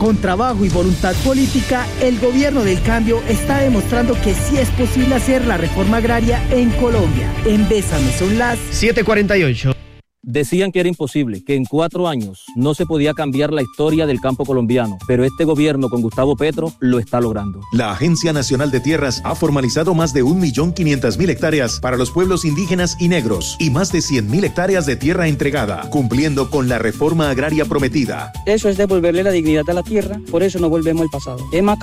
Con trabajo y voluntad política, el gobierno del cambio está demostrando que sí es posible hacer la reforma agraria en Colombia. En Bésame son las 7:48. Decían que era imposible, que en 4 años no se podía cambiar la historia del campo colombiano, pero este gobierno con Gustavo Petro lo está logrando. La Agencia Nacional de Tierras ha formalizado más de 1.500.000 hectáreas para los pueblos indígenas y negros y más de 100.000 hectáreas de tierra entregada, cumpliendo con la reforma agraria prometida. Eso es devolverle la dignidad a la tierra, por eso no volvemos al pasado.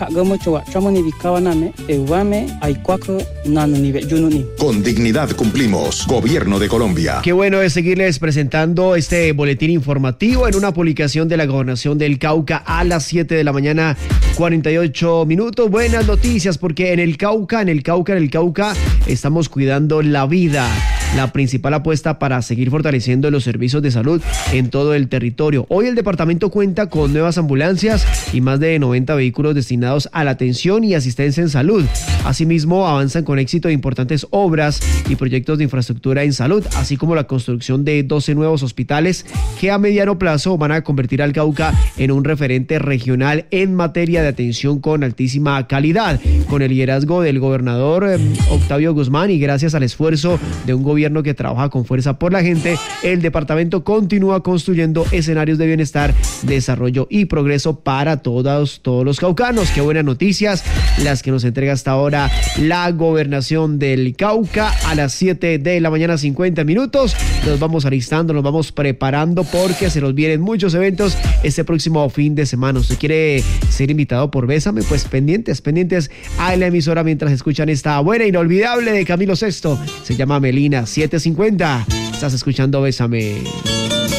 Con dignidad cumplimos. Gobierno de Colombia. Qué bueno es seguirles presentando este boletín informativo en una publicación de la Gobernación del Cauca a las 7 de la mañana, 48 minutos. Buenas noticias porque en el Cauca estamos cuidando la vida. La principal apuesta para seguir fortaleciendo los servicios de salud en todo el territorio. Hoy el departamento cuenta con nuevas ambulancias y más de 90 vehículos destinados a la atención y asistencia en salud. Asimismo, avanzan con éxito importantes obras y proyectos de infraestructura en salud, así como la construcción de 12 nuevos hospitales que a mediano plazo van a convertir al Cauca en un referente regional en materia de atención con altísima calidad. Con el liderazgo del gobernador Octavio Guzmán y gracias al esfuerzo de un gobierno que trabaja con fuerza por la gente, el departamento continúa construyendo escenarios de bienestar, desarrollo y progreso para todos los caucanos. Qué buenas noticias las que nos entrega hasta ahora la Gobernación del Cauca a las 7 de la mañana, 50 minutos. Nos vamos alistando, nos vamos preparando porque se nos vienen muchos eventos este próximo fin de semana. ¿Usted quiere ser invitado por Bésame? Pues pendientes a la emisora mientras escuchan esta buena inolvidable de Camilo Sesto. Se llama Melina. 7:50. Estás escuchando Bésame.